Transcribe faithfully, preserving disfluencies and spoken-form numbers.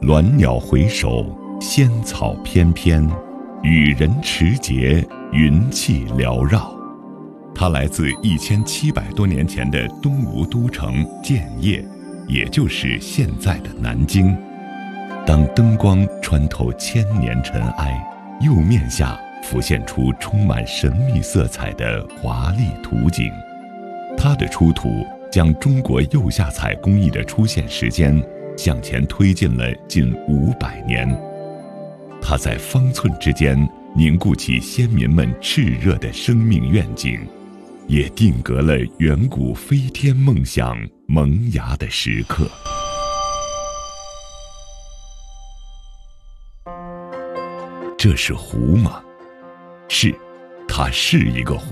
鸾鸟回首，仙草翩翩，雨人持节，云气缭绕。它来自一千七百多年前的东吴都城建业，也就是现在的南京。当灯光穿透千年尘埃，釉面下浮现出充满神秘色彩的华丽图景。它的出土将中国釉下彩工艺的出现时间向前推进了近五百年。它在方寸之间凝固起先民们炽热的生命愿景，也定格了远古飞天梦想萌芽的时刻。这是湖吗？是，它是一个湖。